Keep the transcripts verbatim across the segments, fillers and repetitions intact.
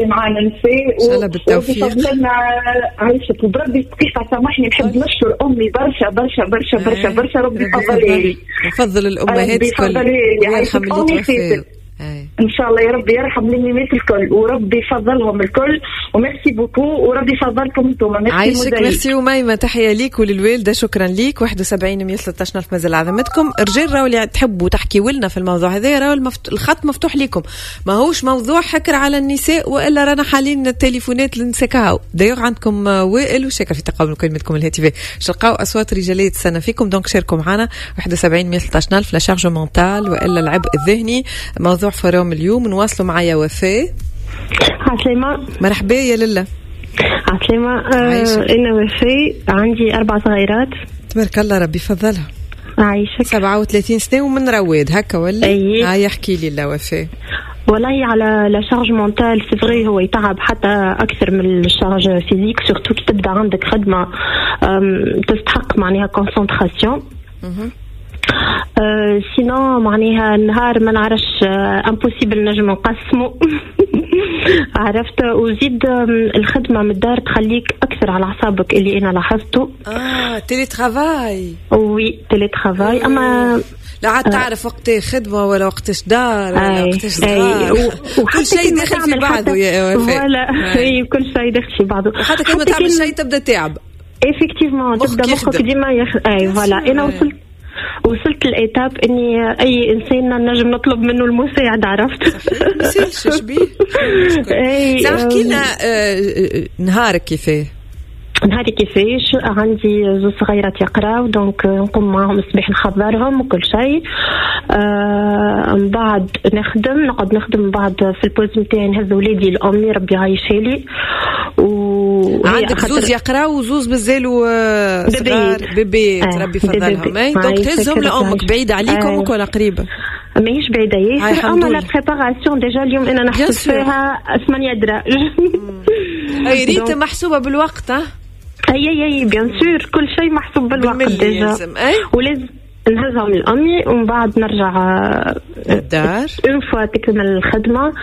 معنا نساء ان شاء الله بالتوفيق. وبفضلنا عايشك وبربي دقيقة سامحني نحب نشكر امي برشا برشا برشا برشا برشا. ربي يفضلها لي. يفضل الامهات الكل ويرحم اللي توفوا ان شاء الله يا ربي يرحم الامهات الكل وربي يفضلهم الكل. وميرسي بوكو وربي يفضلكم انتم. عايشك. ميرسي وميمة تحية ليك وللوالدة. شكرا ليك. واحد وسبعين مية وثلاثة عشر ألف مازال عظمتكم. رجال راو اللي تحبوا تحكيوا لنا في الموضوع هذا راو المفت... الخط مفتوح لكم. ما هوش موضوع حكر على النساء والا رانا حالين التليفونات لنسكاو. دايوغ عندكم وائل وشاكر في تقابل كلمتكم الهاتفية. شلقاو اصوات رجالية السنة فيكم دونك شاركوا معنا. واحد وسبعين مية وثلاثة عشر ألف لا شارج مونتال والا العبء الذهني موضوع فروم اليوم. نواصلوا معايا وفاء. عسلامة. مرحبا يا لله. عسلامة. آه أنا وفاء عندي أربع صغيرات. تبارك الله ربي يفضلها. عايشك. سبعة وثلاثين سنة ومن رواد هكا ولا؟ أيه. هاي احكي لي لا وفاء. والله على لا شارج مونتال سيفري هو يتعب حتى أكثر من الشارج فيزيك سورتو كي تبدأ عندك خدمة تستحق معناها كونسنتراسيون. أه سينو معناها النهار ما نعرفش امبوسيبل نجم نقسمه. عرفت. وزيد الخدمه من الدار تخليك اكثر على اعصابك اللي انا لاحظته. اه تيلي ترافاي. وي تيلي ترافاي. اما لا عاد تعرف وقت خدمه ولا وقتش دار ولا وقتش صغار. وكل شيء داخل في بعضه يا وفاء. ولا اي كل شيء داخل في بعضه. وحتى كلمه تعمل شيء تبدا تعب. افكتيفمون تبدا مخك ديما يخ... اي فوالا. انا وصلت وصلت الإيتاب إني أي إنسان نجم نطلب منه المساعدة. عرفت. مسيلش شبيه. احكي لنا نهارك كيفاه؟ نهاري كيفاش؟ عندي زوج صغيرات يقراو دونك نقوم معهم الصباح نحضرهم وكل شيء. آه من بعد نخدم نقعد نخدم. من بعد في البوز نتاعي نهز ولادي لأمي ربي يعيشها لي. و عندك زوز يقراو وزوز بزالوا صغار بيبيات ربي يفضلهم. اي دونك تهزهم لأمك بعيدة عليك أمك ولا قريبة؟ ماهيش بعيدة ياسر. أما لا بريباراسيون ديجا اليوم أنا نحسب فيها ثمانية دراج. أي ريت محسوبة بالوقت. ها اي اي اي بيان سور كل شيء محسوب بالوقت ديجا. ولازم نهزهم لأمي ومن بعد نرجع الدار. اون فوا تكمل الخدمة.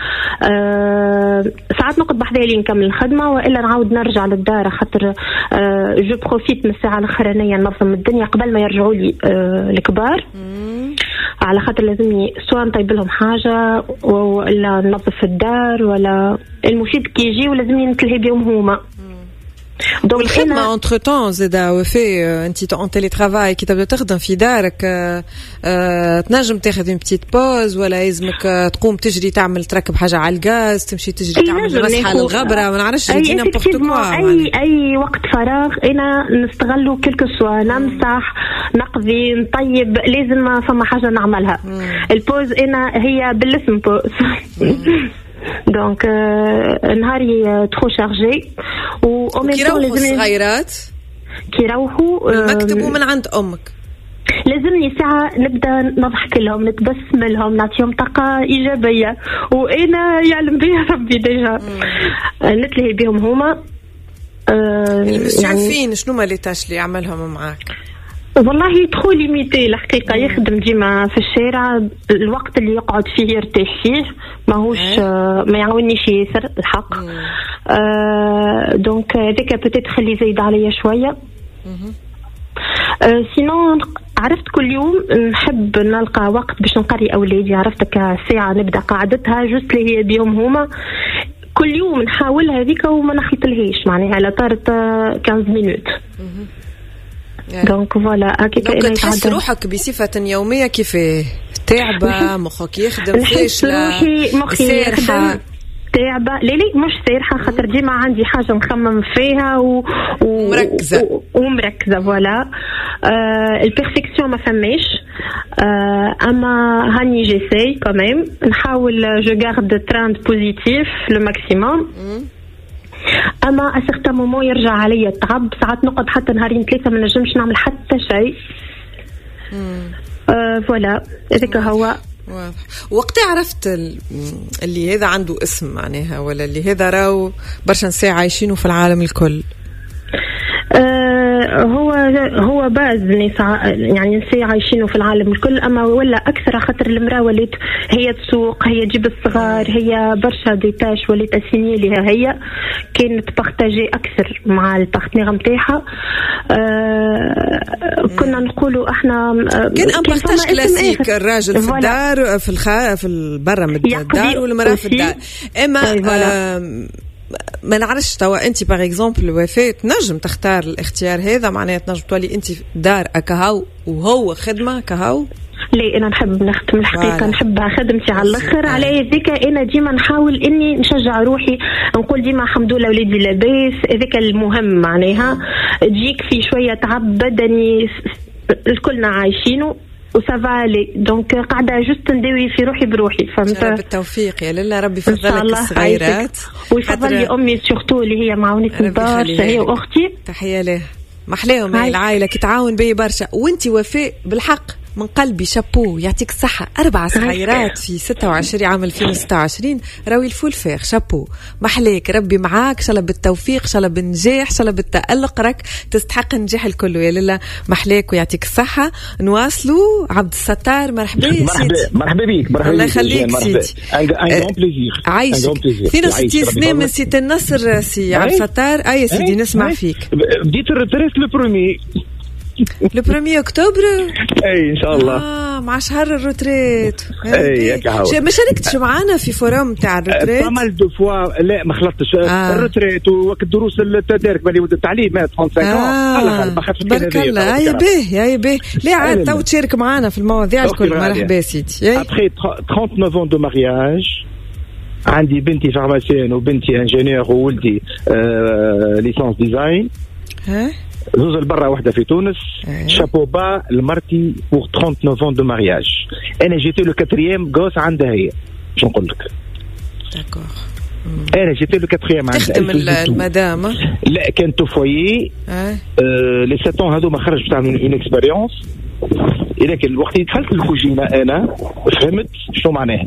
أه ساعات نقعد بحذايا لي نكمل الخدمة والا نعاود نرجع للدار خاطر أه جو بروفيت من الساعة الأخرانية ننظم الدنيا قبل ما يرجعوا لي أه الكبار. على خاطر لازمني سواء نطيب لهم حاجة ولا ننظف الدار ولا المفيد كي يجي ولازمني نتلهي بيهم هما. دونك الخدمة انتر طون زادا وفي انت اون تيلي ترافاي كي تبدا تخدم في دارك أه تنجم تاخذ اون بتيت بوز ولا لازمك تقوم تجري تعمل تركب حاجة على الغاز تمشي تجري تعمل مسحة للغبرة ما نعرفش تجينا نبورت كوا. اي اي وقت فراغ انا نستغلو كلكو سوا نمسح نقضي نطيب لازم فما حاجة نعملها. البوز انا هي بالاسم بوز. دونك نهاري ترو شارجي. وأمي كيروحوا الصغيرات كيروحوا المكتب ومن عند أمك لازمني ساعة نبدأ نضحك لهم نتبسم لهم نعطيهم طاقة إيجابية وأنا يعلم بها ربي ديجا نتلهي بهم هما. يعني فين شنو ما ليتاش اللي يعملهم معاك؟ والله تخو ليميتي الحقيقة. يخدم ديما في الشارع الوقت اللي يقعد فيه يرتاح فيه ماهوش ما يعاونيش ياسر الحق. آه دونك هذيك بتيت خلي زايد عليا شوية. آه سينو عرفت كل يوم نحب نلقى وقت باش نقري أولادي. عرفت كساعة نبدأ قاعدتها جست اللي هي بيهم هما كل يوم نحاول هذيك وما نخلطلهاش معناها لا طارت خمسة مينوت. دونك فوالا هكاك. دونك تحس روحك بصفة يومية كيف تعبة مخك يخدم فاشلة مخي يخدم تعبة. ليه ليه مش سارحة خاطر ديما عندي حاجة نخمم فيها و... و... ومركزة و... ومركزة فوالا. آه البرفكسيون ما فماش. آه اما هاني جيساي كمان نحاول جو غارد تراند بوزيتيف لو ماكسيموم. اما اسيغتا مومون يرجع عليا التعب ساعات نقعد حتى نهارين ثلاثه ما نجمش نعمل حتى شيء. آه فوالا هذاك هو واضح. وقت عرفت اللي هذا عنده اسم معناها ولا اللي هذا راو برشا ساعة عايشينه في العالم الكل؟ آه هو هو باز يعني نساء عايشينه في العالم الكل، اما ولا اكثر خاطر المراه ولات هي تسوق، هي تجيب الصغار، هي برشا ديتاش ولات اسيني لها، هي كانت بارتاجي اكثر مع البارتنير نتاعها. آه كنا نقولوا احنا كان ان بارتاج كلاسيك، الراجل في الدار في الخا في برا من الدار والمراه في الدار. اما آه ما نعرفش توا انت باغ اكزومبل وفاة تنجم تختار الاختيار هذا، معناها تنجم تولي انت دار اكهو وهو خدمه كهو. ليه انا نحب نخدم الحقيقه والا. نحبها خدمتي على الاخر، على هذيك انا ديما نحاول اني نشجع روحي، نقول ديما الحمد لله ولادي لاباس، هذاك المهم معناها. تجيك في شويه تعب بدني الكلنا عايشينه وسافالي، دونك قاعده جست ندوي في روحي بروحي، فهمت؟ بالتوفيق يا لله، ربي يفضلك الصغيرات ويفضل لي امي سورتو اللي هي معاونتني برشا، هي واختي. تحيه لها، محلاهم العائله كي تعاون بي برشا. وانتي وفاء بالحق من قلبي شابو، يعطيك الصحة. أربع صغيرات في ستة وعشرين عام ألفين وستة وعشرين، راوي الفول فيخ، شابو محليك، ربي معاك، شاء الله بالتوفيق، شاء الله بالنجاح، شاء الله بالتألق، راك تستحق النجاح الكل يا لله. محليك ويعطيك الصحة. نواصلوا عبد الستار، مرحبا يا سيدي. مرحبا بك. مرحبا الله يخليك سيدي. عايشك. اثنين وستين سنة من سيت النصر سي عبد الستار. أي سيدي نسمع فيك. بديت الريتريت لو برومي لو برومي أكتوبر. اي ان شاء الله. اه مع شهر الروتريت. اي هكا. ما شاركتش معانا في فورم تاع الروتريت؟ فمال دو فوا. لا ما خلطتش. آه. الروتريت ووقت الدروس التدارك مالي ود التعليم خمسة وخمسين آه. ما خاطش بارك الله. يا باهي يا باهي. لا عاد تو تشارك معنا في المواضيع الكل. مرحبا سيدي. ابخي ثلاثة وثلاثين دو مارياج، عندي بنتي فارماسيان وبنتي انجينيور وولدي آه ليسانس ديزاين. ها زوز البرة واحدة في تونس. شابو با المرتي بور ثلاثة وثلاثين دو مارياج. أنا جيت له كاتريام غوس عندها هي. شو نقول لك؟ داكور. أنا جيت له كاتريام عندها. تخدم المدام؟ لا كان تو فويي. آه. آه لي ساتون هذو ما خرج بتاع اون اكسبيريونس. لكن الوقت اللي دخلت الكوجينة أنا فهمت شو معناها.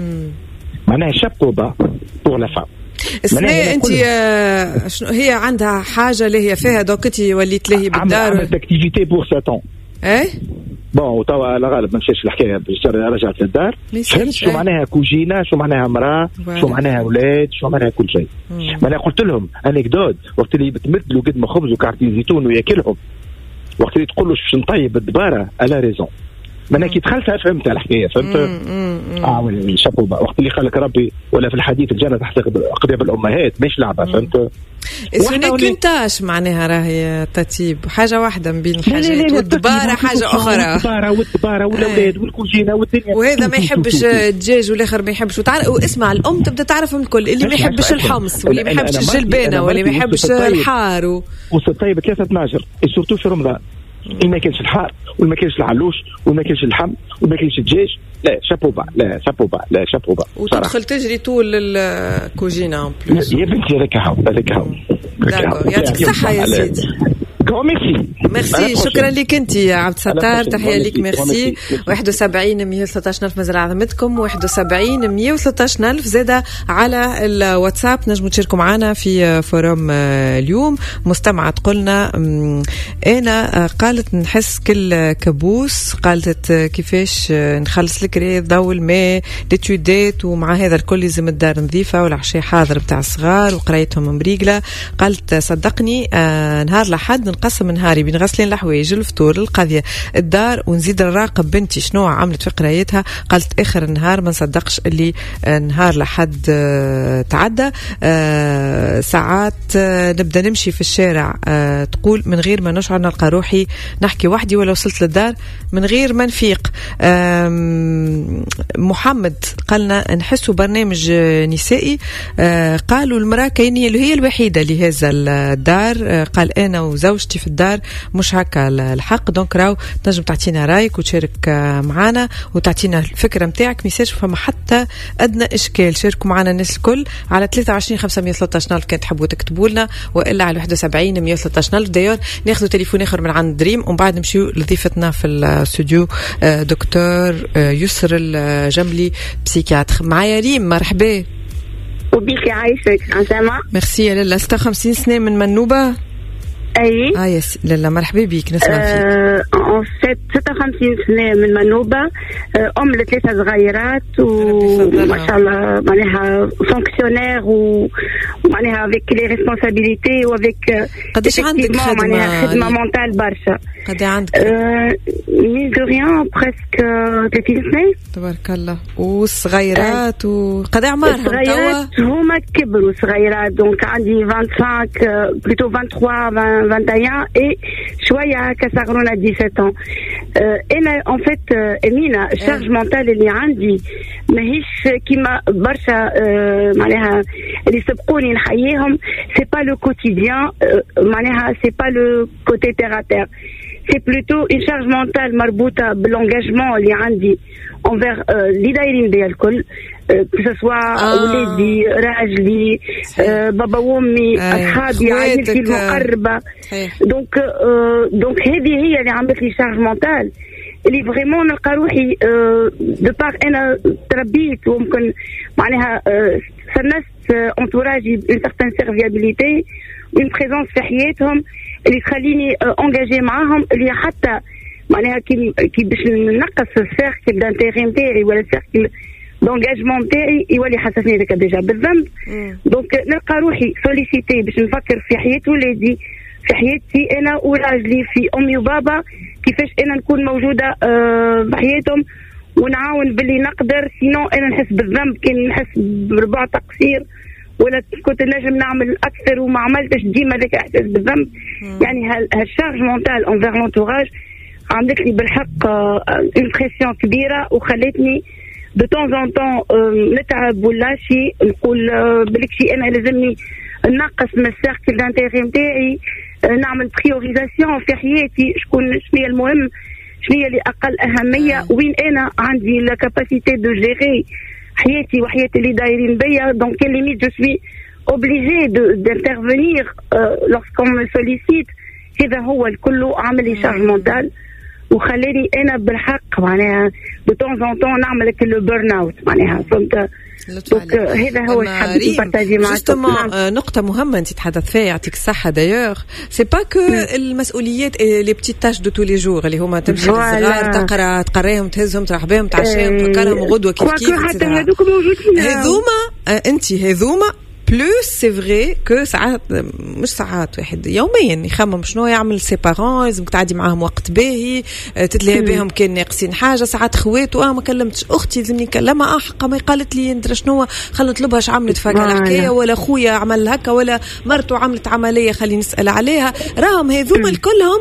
معناها شابو با بور لا فام. السنة انت شنو هي عندها حاجة اللي هي فيها دوك انت وليت لهي بالدار؟ عملت اكتيفيتي بور ساتون. ايه بون توا على غالب ما مشيش الحكايه، رجعت للدار فهمت شو معناها كوجينه، شو معناها مراه، شو معناها اولاد، شو معناها كل شيء. ما انا قلت لهم انكدوت وقت اللي بتمثلوا قد ما خبز وكارتين زيتون وياكلهم، وقت اللي تقول له باش نطيب الدباره الا ريزون. ما انا كي دخلتها فهمت الحكايه، فهمت. اه وي شابو وقت اللي خلق ربي ولا في الحديث الجنه تحت اقدام الامهات مش لعبه، فهمت. واحنا كنتاش معناها راهي ترتيب حاجه واحده من بين الحاجات، والدباره حاجه اخرى. الدباره والدباره والاولاد والكوجينه والدنيا. وهذا ما يحبش الدجاج والاخر ما يحبش. وتعرف واسمع الام تبدا تعرف من الكل، اللي ما يحبش الحمص واللي ما يحبش الجلبانه واللي ما يحبش الحار وسطيب ثلاثه ناجر سورتو في رمضان. ما كانش الحار وما كانش العلوش وما كانش اللحم وما كانش الدجاج. لا شابو با لا شابو با لا شابو با. وتدخل تجري طول الكوجينه يا بنتي هذاك هاو هذاك هاو. يعطيك الصحه يا سيدي. ميرسي ميرسي شكرا لك انت يا عبد الستار، تحيه لك. ميرسي. واحد وسبعين مية وثلاثة عشر ألف مازال عظمتكم، واحد وسبعين مية وثلاثة عشر ألف زاده على الواتساب. نجموا تشاركوا معنا في فورم اليوم. مستمعه تقولنا انا قالت نحس كل كابوس، قالت كيفاش نخلص الكري ضوء الماء لتودات، ومع هذا الكل لازم الدار نظيفه والعشاء حاضر بتاع الصغار وقرايتهم مريقله. قالت صدقني آه نهار لحد نقسم نهاري بين غسلين الحوايج الفطور القضيه الدار ونزيد نراقب بنتي شنو عملت في قرايتها. قالت اخر النهار ما نصدقش اللي نهار لحد تعدى. ساعات نبدا نمشي في الشارع تقول من غير ما نشعر نلقى روحي نحكي وحدي ولا وصلت للدار من غير ما نفيق. محمد قالنا نحسوا برنامج نسائي. قالوا المراه كاينه اللي هي الوحيده لهذا الدار. قال انا وزوجتي في الدار مش هكا الحق. دونك راو تنجم تعطينا رايك وتشارك معنا وتعطينا الفكره نتاعك. ميساج فما حتى ادنى اشكال. شاركوا معنا الناس الكل على ثلاثة وعشرين خمسمية وثلاثة عشر ألف كان تحبوا تكتبوا لنا، والا على واحد وسبعين مية وثلاثة عشر ألف. داير ناخذ تليفون اخر من عند دريم ومن بعد نمشيو لضيفتنا في الاستوديو دكتور يسر الجملي بسيكياتر. معايا ريم. مرحبا. وبيك عايشك عزامة. ميرسي يا لاله. ستة وخمسين سنه من منوبه. اي اه يس لا مرحبا بك نسمع فيك. ان فيت ستة وخمسين سنه من منوبه، ام لثلاثه صغيرات وما شاء الله معناها فونكسيونير ومعناها افيك لي ريسبونسابيلتي وافيك قداش عندك خدمه؟ معناها خدمه مونتال برشا. قد عندك؟ مين دو ريان بريسك ثلاثين سنه تبارك الله. والصغيرات وقد عمرهم توا؟ هما كبروا صغيرات، دونك عندي خمسة وعشرين بلوتو ثلاثة وعشرين واحد وعشرين اي شويه هكا صغرونا سبعة عشر. انا ان فيت امينه الشارج مونتال اللي عندي ماهيش كيما برشا معناها اللي سبقوني نحييهم. سي با لو كوتيديان معناها سي با لو كوتي تيراتير، سي بلوتو ان شارج مونتال مربوطه بالانجاجمون اللي عندي انفير اللي دايرين بيا الكل، كسوا ولادي راجلي بابا وامي اصحابي عائلتي المقربه. دونك دونك هذه هي اللي عملت لي شارج مونتال اللي فريمون نلقى روحي دو بار انا تربيت وممكن معناها سنست انتوراجي اون سيرتان سيرفيابيليتي اون بريزونس في حياتهم اللي تخليني انجاجي معاهم، اللي حتى معناها كي كي باش نقص السيركل دانتيغي نتاعي ولا السيركل دونجاجمون نتاعي يولي حسسني هذاك ديجا بالذنب. دونك نلقى روحي سوليسيتي باش نفكر في حياة ولادي، في حياتي انا وراجلي، في امي وبابا، كيفاش انا نكون موجوده بحياتهم ونعاون باللي نقدر. سينو انا نحس بالذنب كان نحس بربع تقصير ولا كنت نجم نعمل اكثر وما عملتش، ديما ذاك احساس بالذنب. يعني هالشارج مونتال انفير لونتوراج عملت لي بالحق اون بريسيون كبيره وخلتني دو طون ان طون نتعب ولا شيء نقول بالك شيء انا لازمني نقص من السيركل دانتيغي نتاعي، نعمل بريوريزاسيون في حياتي، شكون شنو المهم شنو اللي اقل اهميه، وين انا عندي لا كاباسيتي دو جيري حياتي وحياه اللي دايرين بيا. دونك كان ليميت جو سوي اوبليجي دانترفينير لورسكون مي سوليسيت. هذا هو الكل عمل لي شارج مونتال وخلاني انا بالحق معناها دو طون ان طون نعمل كل بيرن اوت معناها فهمت. دونك هذا هو حبيت نبارطاجي معكم. نقطة مهمة أنت تحدث فيها يعطيك الصحة دايوغ، سي با كو المسؤوليات لي بتيت تاش دو تو لي جور اللي هما تمشي للصغار تقرا تقريهم تهزهم تروح بهم تعشيهم تفكرهم غدوة كيف كيف حتى هذوك موجودين هذوما أنت هذوما بلوس. سي فري كو ساعات مش ساعات واحد يوميا يخمم شنو يعمل سي بارون، لازمك تعدي معاهم وقت باهي تتلاهي بهم كان ناقصين حاجه. ساعات خوات واه ما كلمتش اختي لازمني نكلمها، اه حقا ما قالت لي انت شنو خلينا نطلبها اش عملت فاك الحكايه، ولا خويا عمل هكا، ولا مرته عملت عمليه خلينا نسال عليها. راهم هذوما الكلهم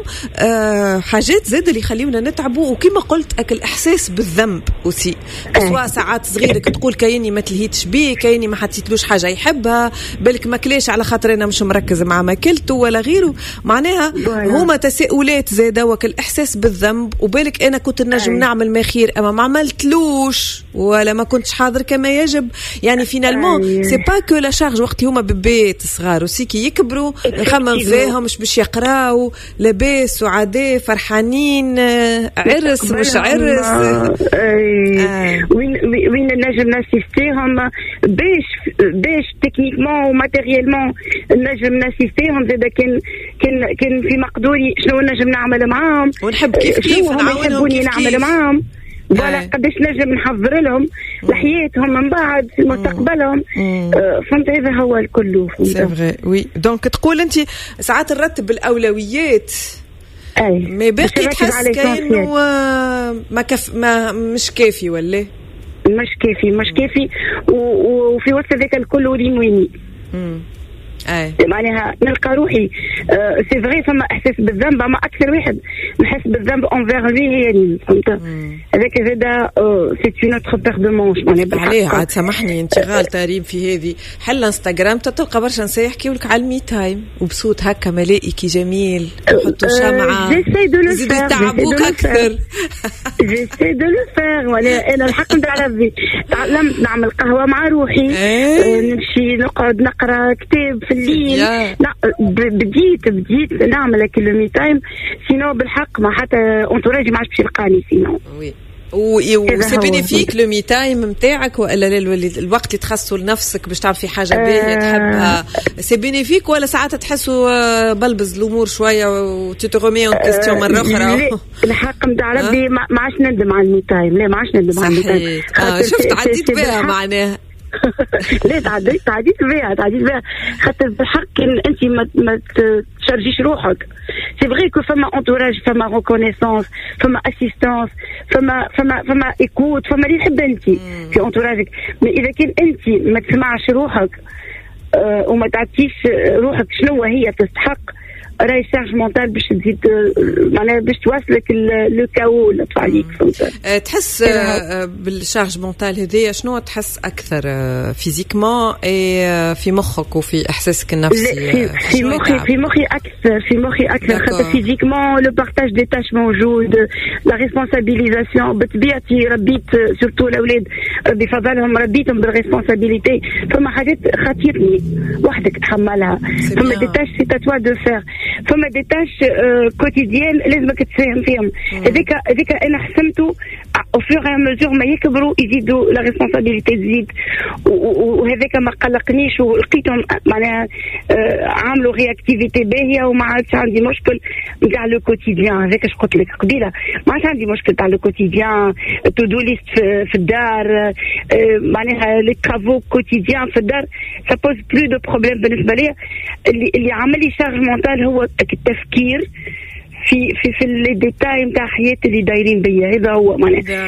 آه حاجات زاد اللي يخليونا نتعبوا. وكما قلت اكل احساس بالذنب وسي سواء ساعات صغيرك تقول كايني ما تلهيتش بيه، كايني ما حطيتلوش حاجه يحبها، بالك ماكليش على خاطر انا مش مركز مع ماكلته ولا غيره. معناها هما تساؤلات زاده وكل احساس بالذنب، وبالك انا كنت نجم أي. نعمل ما خير اما ما عملتلوش ولا ما كنتش حاضر كما يجب. يعني فينالمون سي با كو لا شارج وقت هما ببيت صغار وسي كي يكبروا نخمم فيهم مش باش يقراو لاباس وعادي فرحانين عرس مش عرس آه. وين وين نجم ناسيستيهم باش باش تكنيكمون وماتيريالمون نجم ناسيستيهم. زاد كان كان كان في مقدوري شنو نجم نعمل معاهم ونحب كيف كيف نعاونهم كيف نعمل معاهم ولا قداش نجم نحضر لهم لحياتهم من بعد في مستقبلهم. فهمت هذا هو الكل. سي فري وي. دونك تقول انت ساعات نرتب الاولويات اي مي باقي تحس كانه ما كف ما مش كافي ولا مش كافي مش كافي وفي وسط ذاك الكل ورين ويني اي معناها نلقى روحي آه سي فري فما احساس بالذنب، اما اكثر واحد نحس بالذنب انفير لي هي فهمت. هذاك زاده سي اون اوتر بير دو مونش معناها عليه. عاد سامحني انت غالطه ريم في هذه حل انستغرام تلقى برشا نساء يحكيوا لك على المي تايم وبصوت هكا ملائكي جميل يحطوا شمعه يزيدوا يتعبوك اكثر. جيسي دو لو فير ولا انا الحق نتاع ربي تعلمت نعمل قهوه مع روحي نمشي نقعد نقرا كتاب في الليل. لا بديت بديت نعمل هكا المي تايم سينو بالحق ما حتى انتوراجي ما عادش باش يلقاني سينو وي و سي بينيفيك لو مي تايم نتاعك ولا الوقت اللي تخصصه لنفسك باش تعمل في حاجه باهيه تحبها سي بينيفيك ولا ساعات تحسوا بلبز الامور شويه وتتغمي اون كيستيون مره اخرى؟ الحق نتاع ربي ما عادش ندم على الميتايم، لا ما عادش ندم على الميتايم. آه شفت عديت بها معناها. لا تعديت تعديت بها تعديت بها خاطر بالحق انت ما ما تشارجيش روحك. سي فري كو فما انتوراج، فما ريكونيسونس، فما اسيستانس، فما فما فما ايكوت، فما اللي تحب انت في انتوراجك. مي اذا كان انت ما تسمعش روحك أه وما تعطيش روحك شنو هي تستحق، راهي الشارج مونتال باش تزيد معناها باش توصلك لو كاو اللي طلع عليك. فهمت؟ تحس بالشارج مونتال هذيا شنو تحس اكثر فيزيكمون اي في مخك وفي احساسك النفسي؟ في, في مخي في مخي اكثر في مخي اكثر خاطر فيزيكمون لو بارتاج دي تاش موجود، لا ريسبونسابيليزاسيون بطبيعتي ربيت سورتو الاولاد ربي فضلهم ربيتهم بالريسبونسابيلتي. فما حاجات خاطيتني وحدك تحملها، فما دي تاش سي تاتوا دو فير، فما دي تاش كوتيديان لازمك تساهم فيهم. هذيك هذيك انا حسمته او فور ا مزور ما يكبروا يزيدوا لا ريسبونسابيلتي تزيد، وهذاك ما قلقنيش ولقيتهم معناها عملوا رياكتيفيتي باهيه وما عادش عندي مشكل نتاع لو كوتيديان. هذاك اش قلت لك قبيله، ما عادش عندي مشكل تاع لو كوتيديان، تو دو ليست في الدار، معناها لي ترافو كوتيديان في الدار سا بوز بلو دو بروبليم بالنسبه لي. اللي اللي عمل لي شارج مونتال هو التفكير في في في لي ديتاي نتاع حياتي اللي دايرين بيا. هذا هو معناها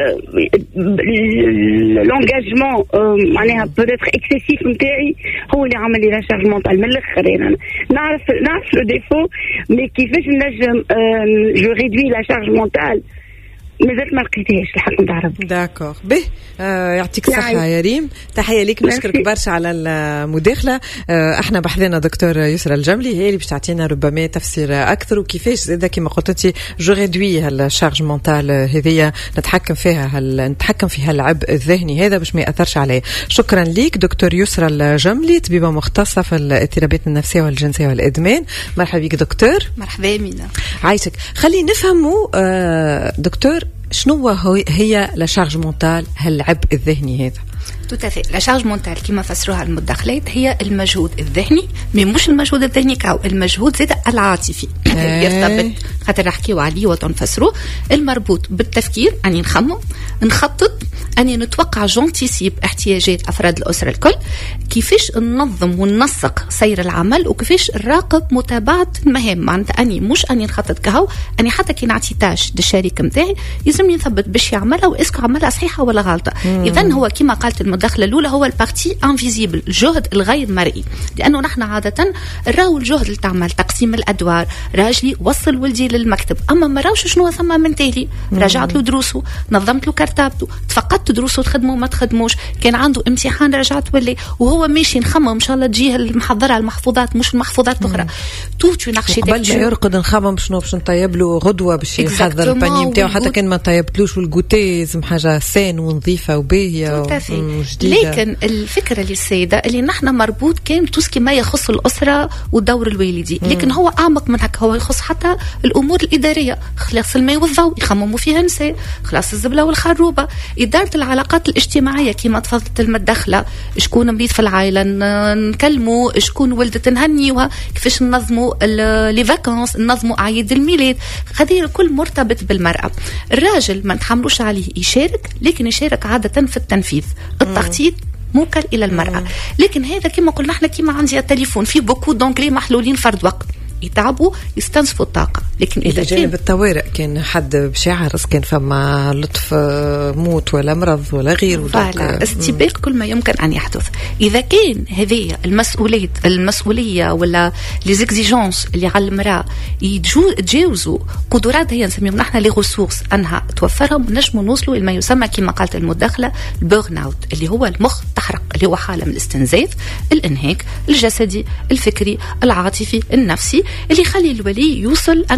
لونجاجمون معناها بوتيتر اكسيسيف نتاعي هو اللي عمل لي لا شارج مونتال من الاخر. يعني نعرف نعرف لو ديفو، مي كيفاش نجم جو ريدوي لا شارج مونتال مازال ما لقيتهاش الحق نتاع ربي. داكور به آه يعطيك الصحة يا ريم، تحية ليك، نشكرك برشا على المداخلة. آه احنا بحذنا دكتور يسرى الجملي هي اللي باش تعطينا ربما تفسير أكثر وكيفاش زادا كما قلتي جو ريدوي هالشارج مونتال هذيا نتحكم فيها هل نتحكم فيها العبء الذهني هذا باش ما يأثرش عليه. شكرا ليك دكتور يسرى الجملي، طبيبة مختصة في الاضطرابات النفسية والجنسية والإدمان. مرحبا بك دكتور. مرحبا مينا، عايشك. خلي نفهموا آه دكتور شنو هي لا شارج مونتال هالعبء الذهني هذا؟ توتافي لا شارج مونتال كما فسروها المداخلات هي المجهود الذهني، مي مش المجهود الذهني كاو المجهود زاد العاطفي يرتبط خاطر نحكيو عليه وتنفسروه المربوط بالتفكير، اني نخمم نخطط، اني نتوقع جونتيسيب احتياجات افراد الاسره الكل، كيفاش ننظم وننسق سير العمل، وكيفاش نراقب متابعه المهام. معناتها اني مش اني نخطط كهو، اني حتى كي نعطي تاش للشريك نتاعي يلزمني نثبت باش يعملها واسكو عملها صحيحه ولا غلطه. اذا هو كما قالت المداخله الاولى هو البارتي انفيزيبل، الجهد الغير مرئي، لانه نحن عاده نراو الجهد اللي تعمل تقسيم الادوار، راجلي وصل ولدي للمكتب، اما ما راوش شنو ثم من تالي، راجعت له دروسه، نظمت له كرتابته، تفقدت دروسه تخدمه ما تخدموش، كان عنده امتحان رجعت ولي وهو ماشي نخمم ان شاء الله تجيه المحضره المحفوظات مش المحفوظات الاخرى توت نقشي قبل ما يرقد نخمم شنو باش نطيب له غدوه باش يحضر الباني نتاعو، حتى كان ما طيبتلوش والغوتي لازم حاجه سان ونظيفه وباهيه وجديده. لكن الفكره اللي السيده اللي نحن مربوط كان توسكي ما يخص الاسره والدور الوالدي، لكن هو اعمق من هكا، هو يخص حتى الامور الاداريه، خلاص الماء والضوء يخمموا فيها نساء، خلاص الزبله والخروبه، اداره العلاقات الاجتماعيه كما تفضلت المداخله، شكون مريض في العائله نكلموا، شكون ولدت نهنيوها، كيفاش ننظموا لي فاكونس، ننظموا اعياد الميلاد، هذه الكل مرتبط بالمراه. الراجل ما نتحملوش عليه يشارك، لكن يشارك عاده في التنفيذ، التخطيط موكل الى المراه. لكن هذا كما قلنا احنا كما عندي التليفون في بوكو دونكلي محلولين فرد وقت، يتعبوا يستنزفوا الطاقة. لكن إذا كان بالطوارئ كان حد باش يعرس، كان فما لطف موت ولا مرض ولا غير، فعلا استباق كل ما يمكن أن يحدث. إذا كان هذه المسؤولية المسؤولية ولا ليزيكزيجونس اللي على المرأة يتجاوزوا قدرات هي نسميهم نحن لي ريسورس أنها توفرهم، نجموا نوصلوا لما يسمى كما قالت المداخلة البيرن اوت، اللي هو المخ تحرق، اللي هو حالة من الاستنزاف، الانهاك الجسدي الفكري العاطفي النفسي، اللي يخلي الولي يوصل أن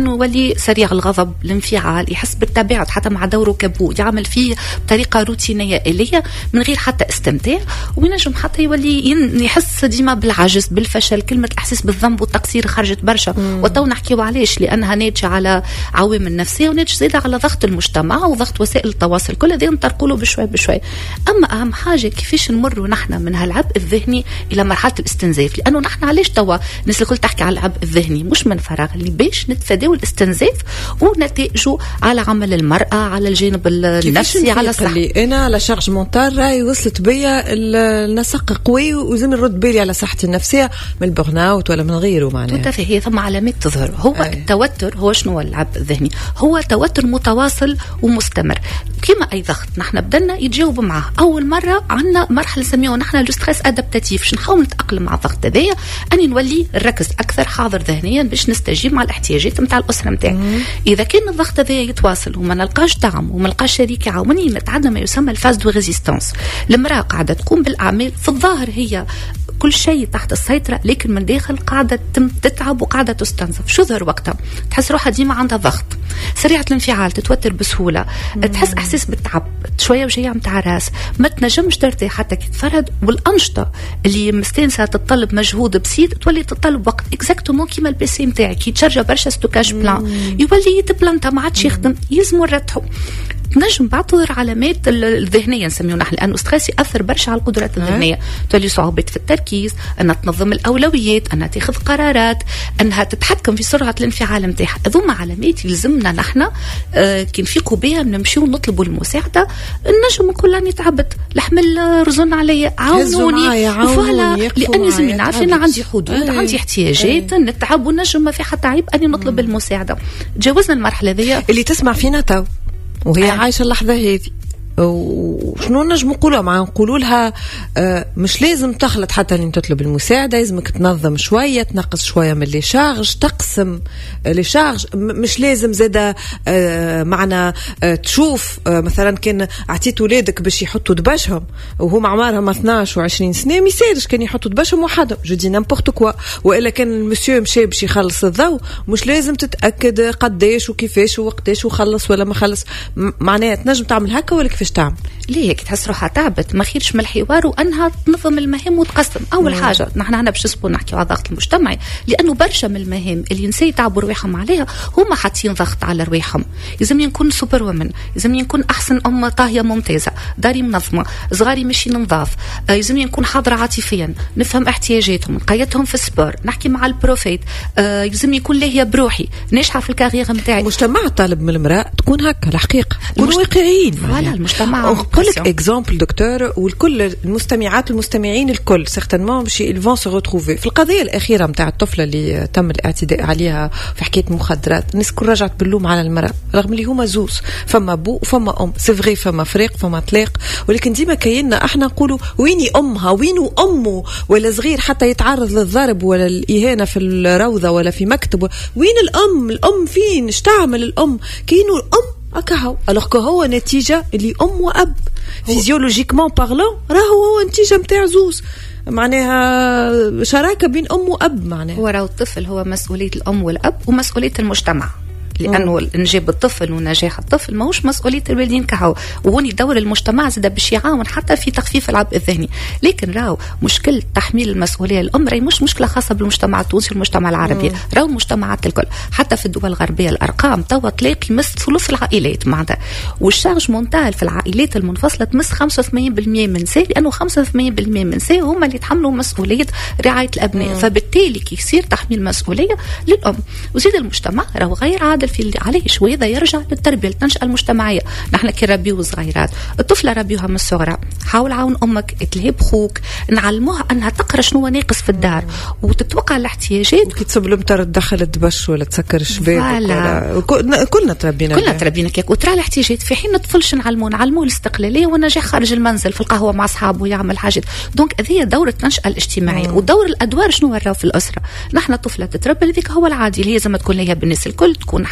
انه يولي سريع الغضب، الانفعال، يحس بالتباعد حتى مع دوره كابو، يعمل فيه بطريقه روتينيه آلية من غير حتى استمتاع، وينجم حتى يولي يحس ديما بالعجز، بالفشل، كلمه الاحساس بالذنب والتقصير خرجت برشا. وتو نحكيو علاش، لانها ناتجه على عوامل نفسيه وناتجه زاده على ضغط المجتمع وضغط وسائل التواصل، كل هذا نطرقوا بشوي بشوي. اما اهم حاجه كيفاش نمروا نحن من هالعبء الذهني الى مرحله الاستنزاف، لانه نحن علاش توا الناس الكل تحكي على العبء الذهني مش من فراغ، اللي باش نتفاداو الاستنزاف ونتائجه على عمل المراه، على الجانب النفسي، على الصحه. اللي انا على شارج مونتال راي وصلت بيا النسق قوي ولازم نرد بالي على صحتي النفسيه من البرن اوت ولا من غيره. معناها توتافي هي ثم علامات تظهر. هو أي. التوتر هو شنو العبء الذهني؟ هو توتر متواصل ومستمر كما اي ضغط. نحن بدنا يتجاوب معه. اول مره عندنا مرحله نسميوها نحن لو ستريس ادابتاتيف، باش نحاول نتاقلم مع الضغط هذايا، اني نولي نركز اكثر، حاضر ذهنيا باش نستجيب مع الاحتياجات نتاع الاسره نتاعي. اذا كان الضغط هذايا يتواصل وما نلقاش دعم وما نلقاش شريك يعاوني، نتعدى ما يسمى الفاز دو ريزيستانس. المراه قاعده تقوم بالاعمال في الظاهر هي كل شيء تحت السيطرة، لكن من داخل قاعدة تتعب وقاعدة تستنزف. شو ظهر وقتها؟ تحس روحها ديما عندها ضغط، سريعة الانفعال، تتوتر بسهولة، مم. تحس إحساس بالتعب، شوية وجاية متاع راس، ما تنجمش ترتاح حتى كي تفرد. والأنشطة اللي مستنسة تتطلب مجهود بسيط تولي تتطلب وقت، اكزاكتومون كيما البيسي متاعي كي تشرجع برشا ستوكاج بلان يولي يتبلانتا ما عادش يخدم، يلزمو نرتاحو. تنجم بعد تظهر علامات الذهنيه نسميو نحن، لانه ستريس ياثر برشا على القدرات الذهنيه، تولي صعوبات في التركيز، انها تنظم الاولويات، انها تاخذ قرارات، انها تتحكم في سرعه الانفعال نتاعها. هذوما علامات يلزمنا نحن آه كي نفيقوا بها نمشيو نطلبوا المساعده. نجم نقول راني تعبت، الحمل رزن عليا، عاونوني، فوالا، لاني لازم نعرف ان عندي حدود، أي. عندي احتياجات، أي. نتعب ونجم ما في حتى عيب اني نطلب مم. المساعده. تجاوزنا المرحله ذي اللي تسمع فينا تو وهي آه. عايشة اللحظة هذه، وشنو نجم نقولها مع نقولوا لها آه مش لازم تخلط حتى اللي تطلب المساعدة، لازمك تنظم شوية، تنقص شوية من اللي شارج، تقسم اللي شارج، مش لازم زادة آه معنا آه تشوف آه مثلا كان عطيت ولادك باش يحطوا دباشهم وهم عمرهم اثناش وعشرين سنة، ميسالش كان يحطوا دباشهم وحدهم، جو دي نامبورت كوا. وإلا كان المسيو مشي باش يخلص الضوء، مش لازم تتأكد قداش وكيفاش ووقتاش وخلص ولا ما خلص، معناها تنجم تعمل هكا ولا كيفاش تعمل؟ ليه كي تحس روحها تعبت ما خيرش من الحوار وانها تنظم المهام وتقسم. اول مم. حاجه نحن هنا باش نسبوا نحكيو على الضغط المجتمعي، لانه برشا من المهام اللي نساء يتعبوا رواحهم عليها هما حاطين ضغط على رواحهم. لازم نكون سوبر وومن، لازم نكون احسن ام طاهيه ممتازه، داري منظمه، صغاري ماشي ننظاف، لازم نكون حاضره عاطفيا، نفهم احتياجاتهم، نقيدهم في السبور، نحكي مع البروفيت، لازم يكون لاهيه بروحي، ناجحه في الكارير نتاعي. المجتمع طالب من المراه تكون هكا الحقيقه، كونوا واقعيين. فوالا المجتمع نقول لك اكزامبل دكتور، والكل المستمعات والمستمعين الكل سيغتانمون باش يلفون سو روتروفي في القضيه الاخيره نتاع الطفله اللي تم الاعتداء عليها في حكايه مخدرات. الناس كل رجعت باللوم على المراه رغم اللي هما زوز، فما بو وفما ام، سي فري فما فريق فما طلاق، ولكن ديما كايننا احنا نقولوا ويني امها وينو امه، ولا صغير حتى يتعرض للضرب ولا الاهانه في الروضه ولا في مكتب، وين الام؟ الام فين؟ اش تعمل الام؟ كاينو الام أكهو، ألوغ كو هو نتيجة اللي أم وأب فيزيولوجيكمون بارلون راهو هو نتيجة متاع زوز، معناها شراكة بين أم وأب. معناها هو راهو الطفل هو مسؤولية الأم والأب ومسؤولية المجتمع، لانه انجاب الطفل ونجاح الطفل ماهوش مسؤوليه الوالدين كهو، وهوني دور المجتمع زاد باش يعاون حتى في تخفيف العبء الذهني. لكن راهو مشكله تحميل المسؤوليه الام راهي مش مشكله خاصه بالمجتمع التونسي والمجتمع العربي، راهو المجتمعات الكل، حتى في الدول الغربيه الارقام توا تلاقي مس ثلث العائلات معناتها، والشارج مونتال في العائلات المنفصله تمس خمسة وثمانين بالمئة من نساء، لانه خمسة وثمانين بالمئة من نساء هما اللي يتحملوا مسؤوليه رعايه الابناء، مم. فبالتالي كي يصير تحميل مسؤوليه للام. وزيد المجتمع راهو غير عادل في اللي عليه شويه، هذا يرجع للتربيه التنشئه المجتمعيه. نحن كي نربيو صغيرات الطفله ربيوها من الصغرى، حاول عاون امك، اتلهي بخوك، نعلموها انها تقرا شنو ناقص في الدار وتتوقع الاحتياجات، وكي تصب المطر تدخل الدبش ولا تسكر الشباب ولا... كلنا تربينا كلنا تربينا كيك، وترى الاحتياجات في حين الطفل نعلموه نعلموه الاستقلاليه والنجاح خارج المنزل في القهوه مع اصحابه يعمل حاجات. دونك هذه دور التنشئه الاجتماعيه. مم. ودور الادوار شنو راهو في الاسره. نحن طفله تتربى لذيك هو العادي اللي هي زي ما تكون ليها بالناس الكل، تكون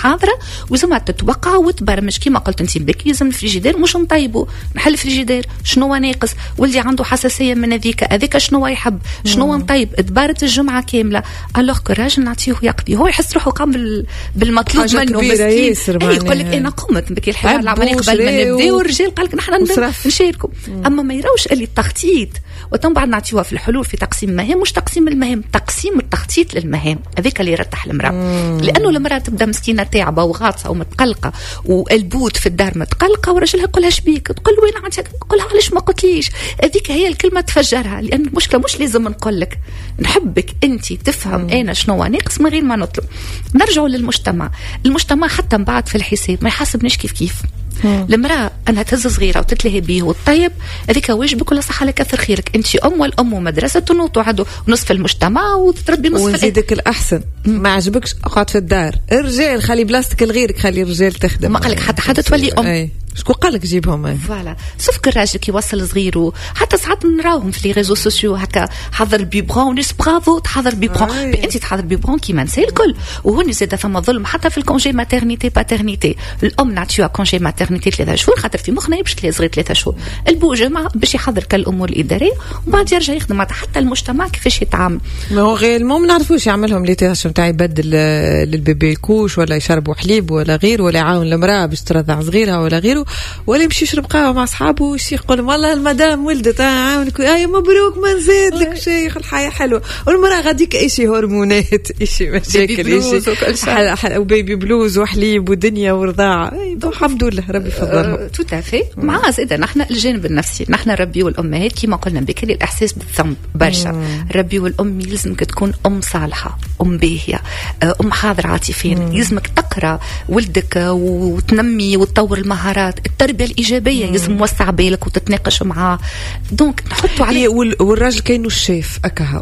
حاضره ولازمها تتوقع وتبرمج. كيما قلت انت بكري لازم الفريجيدير مش نطيبه، نحل الفريجيدير شنو ناقص، ولدي عنده حساسيه من هذيك هذيك شنو يحب شنو نطيب، تبارت الجمعه كامله. الوغ كو الراجل نعطيه يقضي، هو يحس روحه قام بالمطلوب منه مسكين. يقول لك انا قمت بكي الحوار العملي قبل ما نبداو، والرجال قال لك نحن نشاركوا. اما ما يروش اللي التخطيط وتم بعد نعطيوها في الحلول في تقسيم مهام، مش تقسيم المهام، تقسيم التخطيط للمهام. هذاك اللي يرتاح المراه، لانه المراه تبدا مسكينه تعبه وغاطسه ومتقلقه والبوت في الدار متقلقه، ورجلها يقولها شبيك، تقول وين عندك، تقولها علاش ما قلتليش. هذيك هي الكلمه تفجرها، لان المشكله مش لازم نقول لك، نحبك انت تفهم مم. انا شنو ناقص من غير ما نطلب. نرجعوا للمجتمع، المجتمع حتى من بعد في الحساب ما يحاسبنيش كيف كيف. المرأة أنها تهز صغيرة وتتلهي بيه والطيب، هذيك واجبك ولا صحة لك كثر خيرك. أنت أم والأم ومدرسة وتعدوا نصف المجتمع وتربي نصف. ونزيدك الأحسن ما عجبكش اقعد في الدار، الرجال خلي بلاستيك لغيرك، خلي الرجال تخدم. ما قالك حتى حدا تولي أم. أي. شكون قالك جيبهم؟ فوالا سوف الراجل كي يوصل صغيره، حتى ساعات نراهم في لي ريزو سوسيو هكا حضر البيبرون وناس برافو تحضر بيبرون، انت تحضر بيبرون كيما نسى الكل. وهون زاد ثم ظلم حتى في الكونجي ماترنيتي باترنيتي. الام نعطيوها كونجي ماترنيتي ثلاثة شهور خاطر في مخنا يمشي لي صغير ثلاثة شهور، البو جمع باش يحضر كالامور الاداريه وبعد يرجع يخدم. حتى المجتمع كيفاش يتعامل، ما هو غير ما نعرفوش يعملهم لي تاش نتاع يبدل للبيبي الكوش ولا يشربوا حليب ولا غير، ولا يعاون المراه باش ترضع صغيرها ولا غيره، ولا يمشي يشرب قهوه مع اصحابه ويصير يقول والله المدام ولدت عاونك اي مبروك ما نزيد لك شيخ الحياه حلوه. والمراه غاديك اي شيء هرمونات اي شيء مشاكل اي شيء وبيبي بلوز وحليب ودنيا ورضاعه. الحمد لله ربي يفضلهم. تو تافي مع زيد نحن الجانب النفسي، نحن الربي والامهات كما قلنا بكري الاحساس بالذنب برشا. الربي والام يلزمك تكون ام صالحه، ام باهيه، ام حاضره عاطفيا. يلزمك تقرا ولدك وتنمي وتطور المهارات، التربيه الايجابيه يلزم موسع بالك وتتناقش معاه. دونك نحطوا عليه. والراجل كاينو الشيف اكاها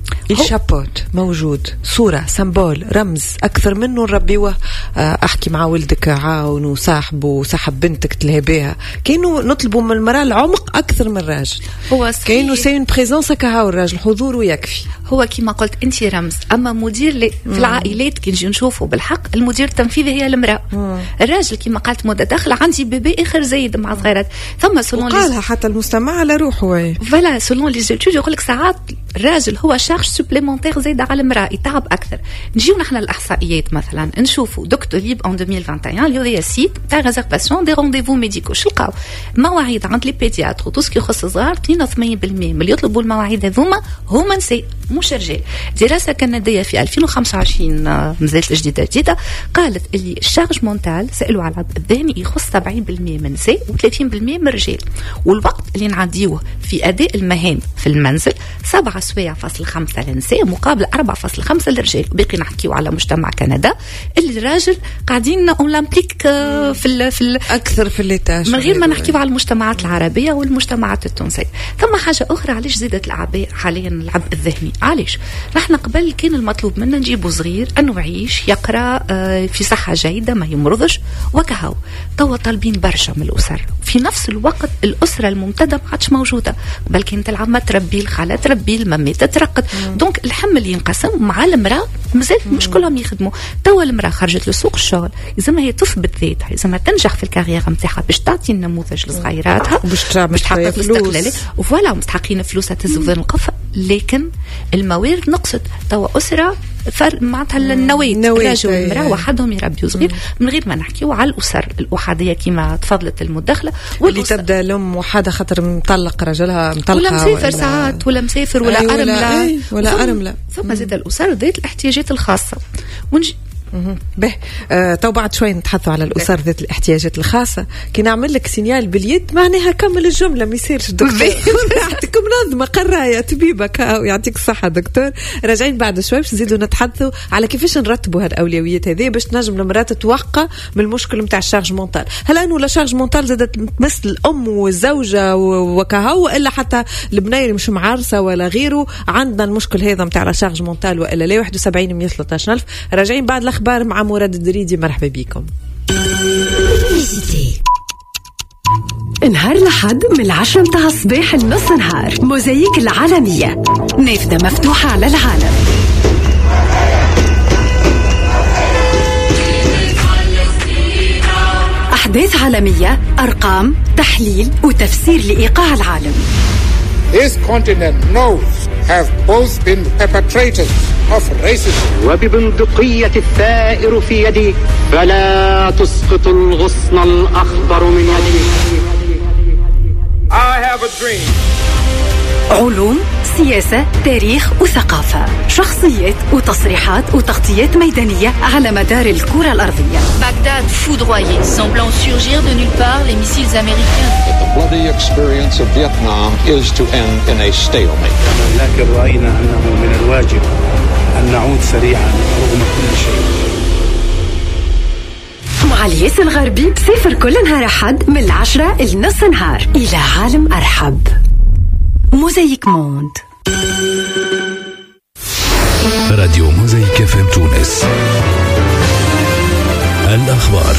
الشابوت موجود، صورة سمبول رمز أكثر منه نربيوه. أحكي مع ولدك عاون وصاحبه وصاحب بنتك تلهي بها، كأنه نطلبوا من المرأة العمق أكثر من الراجل. هو كأنه سين بريزونس كهاو الراجل حضوره يكفي. هو كما قلت أنت رمز، أما مدير لي في العائلات كي نجي نشوفه بالحق المدير التنفيذي هي المرأة. مم. الراجل كما قالت مدة داخل عندي بيبي آخر زايد مع صغيرات. ثم سلون قالها حتى المستمع على روحه. فوالا سلون لي زيتود يقول لك ساعات الراجل هو شارج سوبليمونتير زايد على المرأة يتعب أكثر. نجيو نحن الإحصائيات مثلا نشوفوا دكتور ليب أن ألفين وواحد وعشرين اللي هي سيت تاع ريزرفاسيون دي رونديفو ميديكو. شلقاو مواعيد عند لي بيدياتر وتوسك يخص صغار اثنين وثمانين بالمئة من اللي يطلبوا المواعيد هذوما هما نساء مش رجال. دراسة كندية في ألفين وخمسة وعشرين مازالت جديدة جديدة قالت اللي الشارج مونتال سألوا على العبء الذهني يخص سبعين بالمئة من نساء وثلاثين بالمئة من رجال. والوقت اللي نعديوه في أداء المهام في المنزل سبعة سوايع فاصل خمسة للنساء مقابل أربعة فاصل خمسة للرجال. باقي نحكيو على مجتمع كندا اللي الراجل قاعدين اون لامبليك في ال في ال اكثر في الليتاج من غير ما نحكيو على المجتمعات العربيه والمجتمعات التونسيه. ثم حاجه اخرى علاش زادت الاعباء حاليا العبء الذهني؟ علاش نحن قبل كان المطلوب منا نجيبه صغير انه يعيش يقرا في صحه جيده ما يمرضش وكهو. توا طالبين برشا من الاسر، في نفس الوقت الاسره الممتده ما عادش موجوده. بل كانت العمه تربي، الخاله تربي، المامي تترقد. دونك الحمل ينقسم مع المراه مازال مش كلهم يخدموا. توا المراه خرجت لسوق الشغل لازمها هي تثبت ذاتها، لازمها تنجح في الكارير نتاعها باش تعطي النموذج لصغيراتها باش تحقق الاستقلاليه. وفوالا مستحقين فلوسها تزوذ القفه. لكن الموارد نقصت. توا اسره معناتها النواه الراجل والمراه وحدهم يربيوا صغير من غير ما نحكيو على الاسر الاحاديه كما تفضلت المداخله واللي تبدا الام وحده خاطر مطلق رجلها مطلقه ولا مسافر ساعات ولا مسافر ولا أي ارمله ولا, ولا ارمله. ثم زاد الاسر ذات الاحتياجات الخاصه. ونجي به آه تو بعد شوي نتحدثوا على الأسر ذات الاحتياجات الخاصة. كي نعمل لك سينيال باليد معناها كمل الجملة ما يصيرش دكتور. يعطيكم نظمة قراية طبيبك ويعطيك الصحة دكتور. راجعين بعد شوي باش نزيدوا نتحدثوا على كيفاش نرتبوا هالأولويات هذه باش نجم المرأة تتوقع من المشكل نتاع الشارج مونتال. هل أنه لا شارج مونتال زادت تمس الأم والزوجة وكهو إلا حتى البنية اللي مش معارسة ولا غيره عندنا المشكل هذا نتاع لا شارج مونتال وإلا لا. واحد وسبعين مية وثلاثة عشر ألف. راجعين بعد الأخبار مع مراد الدريدي. مرحبا بكم. نهار لحد من العشرة متاع الصباح النص نهار موزايك العالمية نافذة مفتوحة على العالم. العالمية، أرقام، تحليل وتفسير لإيقاع العالم. This continent knows have both been perpetrators of racism. وببندقية الثائر في يدي فلا تسقط الغصن الأخضر من يدي. I have a dream. علوم، سياسة، تاريخ وثقافة، شخصيات وتصريحات وتغطيات ميدانية على مدار الكرة الأرضية. Bagdad foudroyé, semblant surgir de nulle part les missiles américains. The bloody experience of Vietnam is to end in a stalemate. لكن رأينا أنه من الواجب أن نعود سريعا رغم كل شيء. مع الياس الغربي بسافر كل نهار أحد من العشرة لنص نهار إلى عالم أرحب. موزايك موند. راديو موزايك اف ام تونس. الأخبار.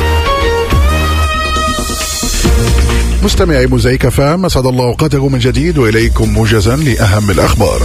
مستمعي موزايك اف ام، أسعد الله أوقاتكم من جديد وإليكم موجزا لأهم الأخبار.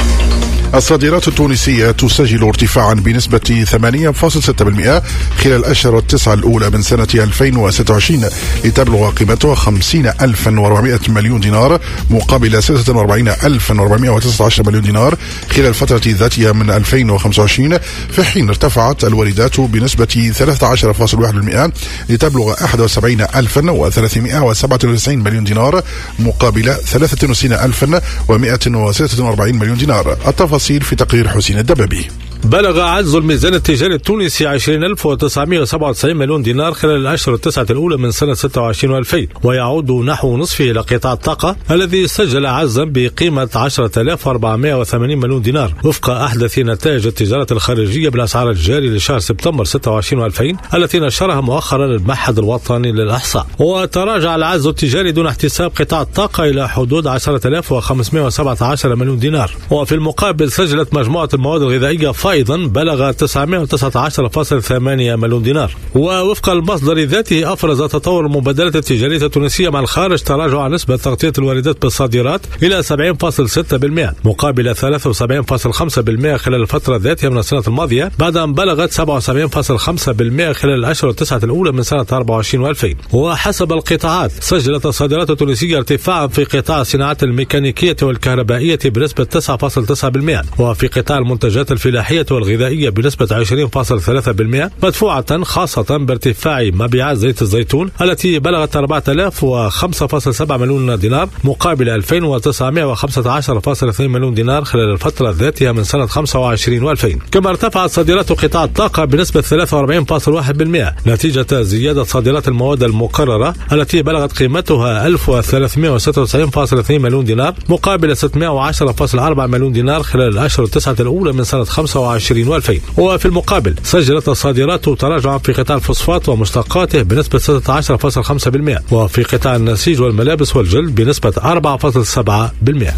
الصادرات التونسية تسجل ارتفاعا بنسبة ثمانية فاصلة ستة بالمئة خلال الأشهر التسعة الأولى من سنة ألفين وستة وعشرين لتبلغ قيمتها خمسين ألفا وأربعمائة مليون دينار مقابل ستة وأربعين ألفا وأربعمائة وتسعة عشر مليون دينار خلال الفترة ذاتها من ألفين وخمسة وعشرين، في حين ارتفعت الواردات بنسبة ثلاثة عشر فاصلة واحد بالمئة لتبلغ واحد وسبعين ألفا وثلاثمائة وسبعة وتسعين مليون دينار مقابل ثلاثة وستين ألفا ومائة وستة وأربعين مليون دينار. التفاصيل في تقرير حسين الدبابي. بلغ عجز الميزان التجاري التونسي عشرين ألف وتسعمائة وسبعة وتسعين مليون دينار خلال الأشهر التسعة الأولى من سنة ستة وعشرين وألفين، ويعود نحو نصفه إلى قطاع الطاقة الذي سجل عجزا بقيمة عشرة آلاف وأربعمائة وثمانين مليون دينار وفق أحدث نتائج التجارة الخارجية بالأسعار الجاري لشهر سبتمبر ستة وعشرين وألفين التي نشرها مؤخرا المعهد الوطني للإحصاء. وتراجع العجز التجاري دون احتساب قطاع الطاقة إلى حدود عشرة آلاف وخمسمائة وسبعة عشر مليون دينار، وفي المقابل سجلت مجموعة المواد الغذائية أيضا بلغ تسعمائة وتسعة عشر فاصلة ثمانية مليون دينار. ووفق المصدر ذاته أفرز تطور المبادلات التجارية التونسية مع الخارج تراجع نسبة تغطية الواردات بالصادرات إلى سبعين فاصلة ستة بالمئة مقابل ثلاثة وسبعين فاصلة خمسة بالمئة خلال الفترة ذاتها من السنة الماضية، بعد أن بلغت سبعة وسبعين فاصلة خمسة بالمئة خلال الأشهر التسعة الأولى من سنة أربعة وعشرين وألفين. وحسب القطاعات سجلت الصادرات التونسية ارتفاعا في قطاع الصناعات الميكانيكية والكهربائية بنسبة تسعة فاصلة تسعة بالمئة، وفي قطاع المنتجات الفلاحية والغذائية بنسبة عشرين فاصلة ثلاثة بالمئة، مدفوعة خاصة بارتفاع مبيعات زيت الزيتون التي بلغت أربعة آلاف وخمسة فاصلة سبعة مليون دينار مقابل ألفين وتسعمائة وخمسة عشر فاصلة اثنين مليون دينار خلال الفترة ذاتها من سنة خمسة وعشرين وألفين. كما ارتفعت صادرات قطاع الطاقة بنسبة ثلاثة وأربعين فاصلة واحد بالمئة نتيجة زيادة صادرات المواد المكررة التي بلغت قيمتها ألف وثلاثمائة وستة وتسعين فاصلة اثنين مليون دينار مقابل ستمائة وعشرة فاصلة أربعة مليون دينار خلال الأشهر التسعة الأولى من سنة خمسة وعشرين وألفين. وفي المقابل سجلت الصادرات تراجعا في قطاع الفوسفات ومشتقاته بنسبة ستة عشر فاصلة خمسة بالمئة، وفي قطاع النسيج والملابس والجلد بنسبة أربعة فاصلة سبعة بالمئة.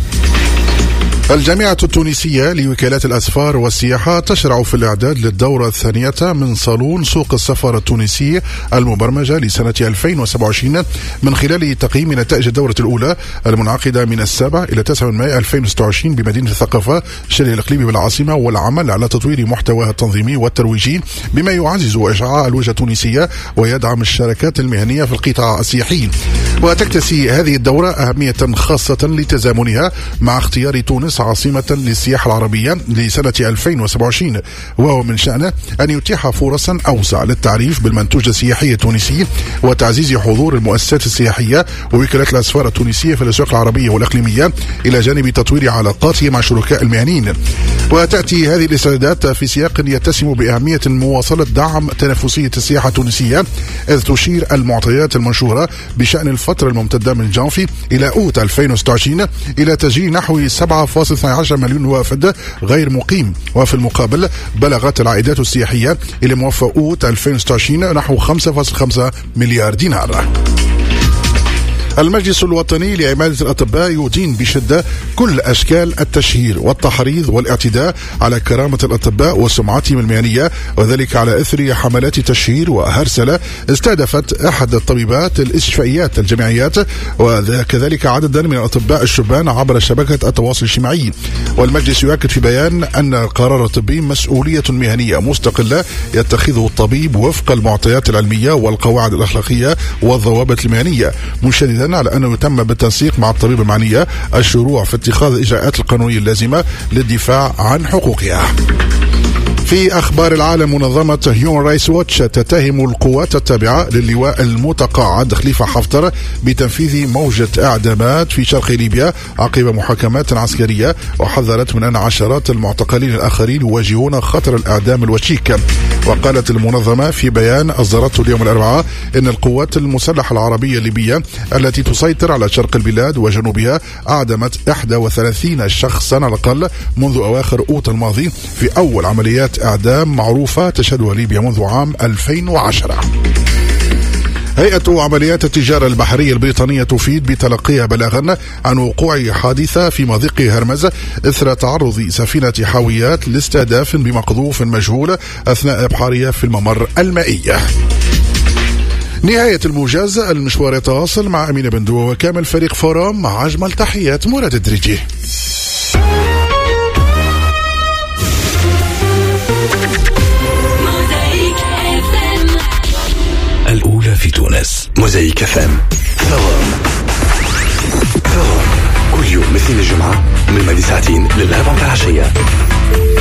الجامعة التونسية لوكالات الأسفار والسياحة تشرع في الإعداد للدورة الثانية من صالون سوق السفر التونسي المبرمجة لسنة ألفين وسبعة وعشرين من خلال تقييم نتائج الدورة الأولى المنعقدة من السابع إلى تسعة من مايو ألفين وستة وعشرين بمدينة الثقافة شرق الإقليمي بالعاصمة، والعمل على تطوير محتواها التنظيمي والترويجي بما يعزز إشعاع الوجهة التونسية ويدعم الشركات المهنية في القطاع السياحي. وتكتسي هذه الدورة أهمية خاصة لتزامنها مع اختيار تونس عاصمة للسياحة العربية لسنة ألفين وسبعة وعشرين، وهو من شأنه أن يتيح فرصا أوسع للتعريف بالمنتوج السياحي التونسي وتعزيز حضور المؤسسات السياحية ووكالات الأسفار التونسية في الأسواق العربية والإقليمية إلى جانب تطوير علاقاته مع شركاء المهنيين. وتأتي هذه الاستعدادات في سياق يتسم بأهمية مواصلة دعم تنافسية السياحة التونسية، إذ تشير المعطيات المنشورة بشأن الفترة الممتدة من جانفي إلى أوت ألفين وستة وعشرين إلى تسجيل نحو سبعة فاصلة اثني عشر مليون وافد غير مقيم، وفي المقابل بلغت العائدات السياحية إلى موفى أوت ألفين وستة وعشرين نحو خمسة فاصلة خمسة مليار دينار. المجلس الوطني لعمادة الأطباء يدين بشدة كل أشكال التشهير والتحريض والاعتداء على كرامة الأطباء وسمعتهم المهنية، وذلك على إثر حملات تشهير وهرسلة استهدفت أحد الطبيبات الاستشفائيات الجامعيات وكذلك عددا من الأطباء الشبان عبر شبكة التواصل الاجتماعي. والمجلس يؤكد في بيان أن القرار الطبي مسؤولية مهنية مستقلة يتخذه الطبيب وفق المعطيات العلمية والقواعد الأخلاقية والضوابط المهنية، مشددا على أنه يتم بالتنسيق مع الطبيب المعنية الشروع في اتخاذ الإجراءات القانونية اللازمة للدفاع عن حقوقها. في أخبار العالم، منظمة هيومن رايتس ووتش تتهم القوات التابعة للواء المتقاعد خليفة حفتر بتنفيذ موجة إعدامات في شرق ليبيا عقب محاكمات عسكرية، وحذرت من أن عشرات المعتقلين الآخرين يواجهون خطر الإعدام الوشيك. وقالت المنظمة في بيان أصدرته اليوم الأربعاء إن القوات المسلحة العربية الليبية التي تسيطر على شرق البلاد وجنوبها أعدمت إحدى وثلاثين شخصا على الأقل منذ أواخر أوت الماضي في أول عمليات إعدام معروفة تشهدها ليبيا منذ عام ألفين وعشرة. هيئة عمليات التجارة البحرية البريطانية تفيد بتلقيها بلاغا عن وقوع حادثة في مضيق هرمز إثر تعرض سفينة حاويات لاستهداف بمقذوف مجهول أثناء إبحارها في الممر المائي. نهاية الموجز، المشوار يتواصل مع أمينة بندو وكامل فريق فورام. مع أجمل تحيات مراد الدريجي. الأولى في تونس، موزايك اف ام. ثوام ثوام كل يوم مثل الجمعة من بعد ساعتين للأربعة العشية.